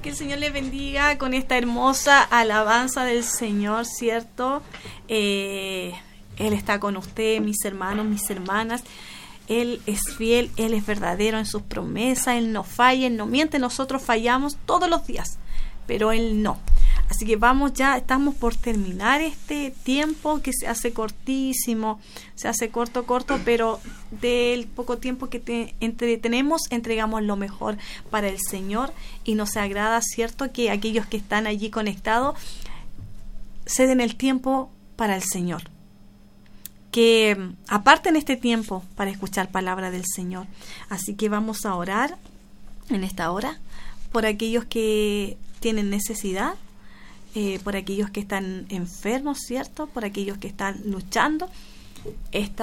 Que el Señor les bendiga con esta hermosa alabanza del Señor, ¿cierto? Él está con usted, mis hermanos, mis hermanas. Él es fiel, Él es verdadero en sus promesas, Él no falla, Él no miente. Nosotros fallamos todos los días, pero Él no. Así que estamos por terminar este tiempo que se hace cortísimo, se hace corto, pero del poco tiempo que tenemos, entregamos lo mejor para el Señor y nos agrada, ¿cierto?, que aquellos que están allí conectados ceden el tiempo para el Señor, que aparten este tiempo para escuchar palabra del Señor. Así que vamos a orar en esta hora por aquellos que tienen necesidad, por aquellos que están enfermos, ¿cierto?, por aquellos que están luchando este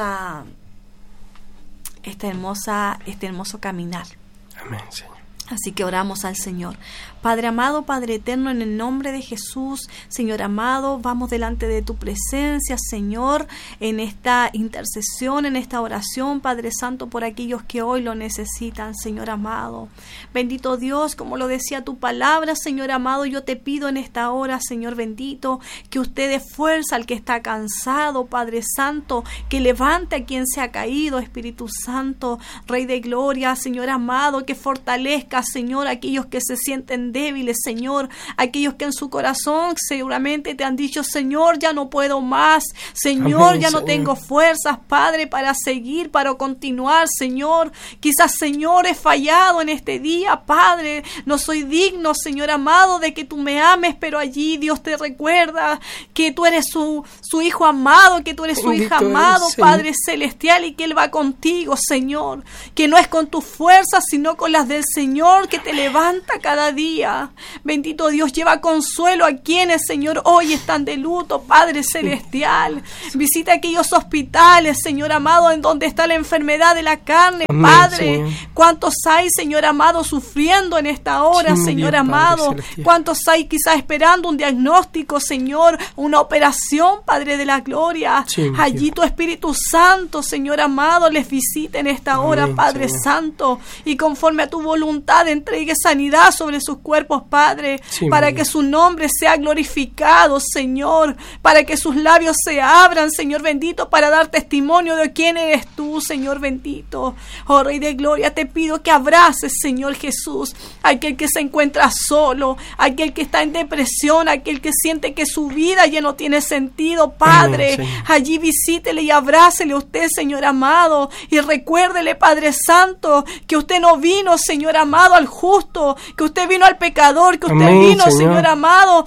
hermoso caminar. Amén, Señor. Así que oramos al Señor. Padre amado, Padre eterno, en el nombre de Jesús, Señor amado, vamos delante de tu presencia, Señor, en esta intercesión, en esta oración, Padre Santo, por aquellos que hoy lo necesitan, Señor amado. Bendito Dios, como lo decía tu palabra, Señor amado, yo te pido en esta hora, Señor bendito, que usted dé fuerza al que está cansado, Padre Santo, que levante a quien se ha caído, Espíritu Santo, Rey de Gloria, Señor amado, que fortalezca, Señor, a aquellos que se sienten débiles, Señor, aquellos que en su corazón seguramente te han dicho, Señor, ya no puedo más, Señor, amén, ya no tengo fuerzas, Padre, para seguir, para continuar, Señor. Quizás, Señor, he fallado en este día, Padre, no soy digno, Señor amado, de que tú me ames, pero allí Dios te recuerda que tú eres su hijo amado, que tú eres su hija amado, Padre celestial, y que Él va contigo, Señor, que no es con tus fuerzas, sino con las del Señor, que te levanta cada día. Bendito Dios, lleva consuelo a quienes, Señor, hoy están de luto, Padre celestial. Visita aquellos hospitales, Señor amado, en donde está la enfermedad de la carne, amén, Padre. Señor. ¿Cuántos hay, Señor amado, sufriendo en esta hora, sí, Señor amado? ¿Cuántos hay quizás esperando un diagnóstico, Señor, una operación, Padre de la gloria? Sí, allí tu Espíritu Santo, Señor amado, les visita en esta hora, amén, Padre Señor. Santo, y conforme a tu voluntad entregue sanidad sobre sus cuerpos, Padre, sí, para que su nombre sea glorificado, Señor, para que sus labios se abran, Señor bendito, para dar testimonio de quién eres tú, Señor bendito. Oh Rey de Gloria, te pido que abraces, Señor Jesús, aquel que se encuentra solo, aquel que está en depresión, aquel que siente que su vida ya no tiene sentido, Padre. Amén, allí visítele y abrácele usted, Señor amado, y recuérdele, Padre Santo, que usted no vino, Señor amado, al justo, que usted vino al pecador, que usted, amén, vino, Señor amado,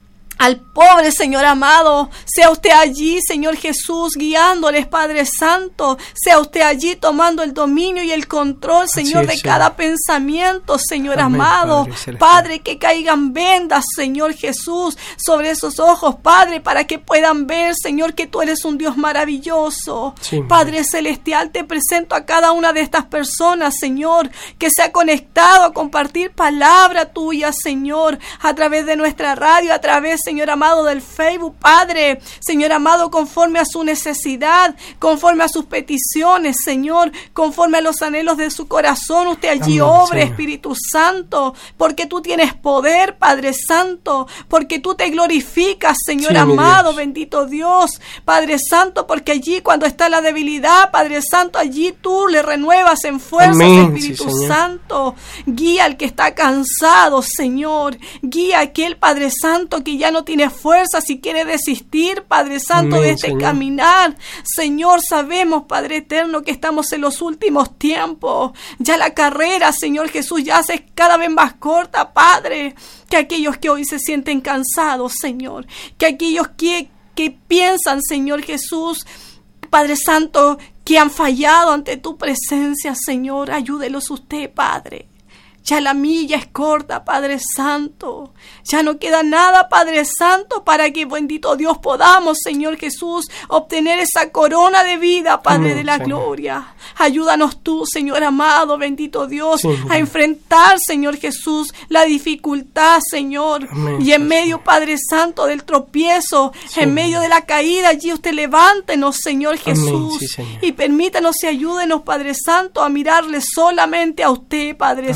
al pobre, Señor amado. Sea usted allí, Señor Jesús, guiándoles, Padre Santo. Sea usted allí tomando el dominio y el control, Señor, de cada pensamiento, Señor amén, amado. Padre, que caigan vendas, Señor Jesús, sobre esos ojos, Padre, para que puedan ver, Señor, que tú eres un Dios maravilloso. Sí, Padre celestial, te presento a cada una de estas personas, Señor, que se ha conectado a compartir palabra tuya, Señor, a través de nuestra radio, a través, Señor amado, del Facebook, Padre, Señor amado, conforme a su necesidad, conforme a sus peticiones, Señor, conforme a los anhelos de su corazón, usted allí amén, obre, Señor. Espíritu Santo, porque tú tienes poder, Padre Santo, porque tú te glorificas, Señor, sí, amado, bendito Dios, Padre Santo, porque allí cuando está la debilidad, Padre Santo, allí tú le renuevas en fuerzas, amén, Espíritu sí, Santo, guía al que está cansado, Señor, guía a aquel, Padre Santo, que ya no tiene fuerza, si quiere desistir, Padre Santo, amén, de este Señor. Caminar. Señor, sabemos, Padre eterno, que estamos en los últimos tiempos. Ya la carrera, Señor Jesús, ya se es cada vez más corta, Padre. Que aquellos que hoy se sienten cansados, Señor, que aquellos que piensan, Señor Jesús, Padre Santo, que han fallado ante tu presencia, Señor, ayúdelos usted, Padre. Ya la milla es corta, Padre Santo. Ya no queda nada, Padre Santo, para que, bendito Dios, podamos, Señor Jesús, obtener esa corona de vida, Padre de la Señor. Gloria. Ayúdanos tú, Señor amado, bendito Dios, a enfrentar, Señor Jesús, la dificultad, Señor. Amén. Y en medio, Padre Santo, del tropiezo, en medio de la caída, allí usted levántenos, Señor Jesús. Amén, Señor. Y permítanos y ayúdenos, Padre Santo, a mirarle solamente a usted, Padre Santo.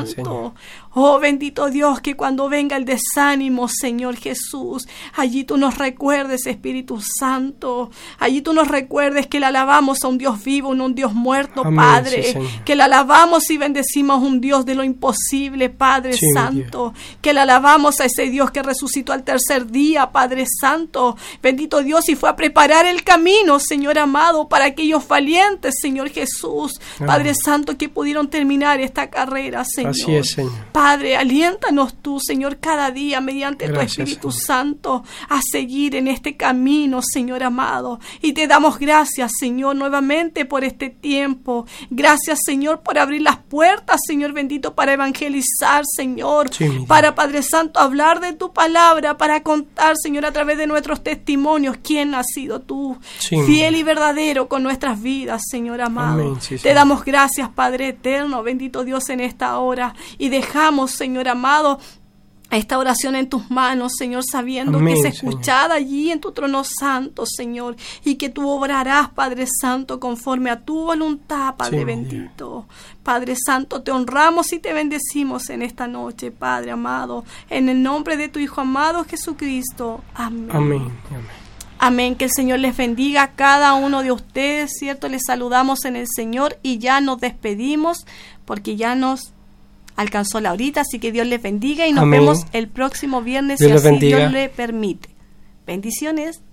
Santo. Oh, bendito Dios, que cuando venga el desánimo, Señor Jesús, allí tú nos recuerdes, Espíritu Santo. Allí tú nos recuerdes que le alabamos a un Dios vivo, no un Dios muerto, Amén, Padre. sí, Que le alabamos y bendecimos a un Dios de lo imposible, Padre Sí, Santo. Que le alabamos a ese Dios que resucitó al tercer día, Padre Santo. Bendito Dios, y fue a preparar el camino, Señor amado, para aquellos valientes, Señor Jesús. Padre Santo, que pudieron terminar esta carrera, Señor. Así es, Señor. Padre, aliéntanos tú, Señor, cada día mediante Gracias, tu Espíritu Señor. Santo a seguir en este camino, Señor amado. Y te damos gracias, Señor, nuevamente por este tiempo. Gracias, Señor, por abrir las puertas, Señor bendito, para evangelizar, Señor. Sí, mi Dios. Para, Padre Santo, hablar de tu palabra, para contar, Señor, a través de nuestros testimonios quién has sido tú, Sí, fiel y verdadero con nuestras vidas, Señor amado. Amén, sí, Te Señor. damos gracias, Padre eterno, bendito Dios, en esta hora. Y dejamos, Señor amado, esta oración en tus manos, Señor, sabiendo Amén, que es escuchada allí en tu trono santo, Señor, y que tú obrarás, Padre Santo, conforme a tu voluntad, Padre Sí, bendito. Padre Santo, te honramos y te bendecimos en esta noche, Padre amado, en el nombre de tu Hijo amado Jesucristo. Amén. Amén. Amén. Amén, que el Señor les bendiga a cada uno de ustedes, ¿cierto? Les saludamos en el Señor y ya nos despedimos porque ya nos alcanzó la horita, así que Dios les bendiga y nos Amén. vemos el próximo viernes Dios si les así bendiga. Dios le permite. Bendiciones.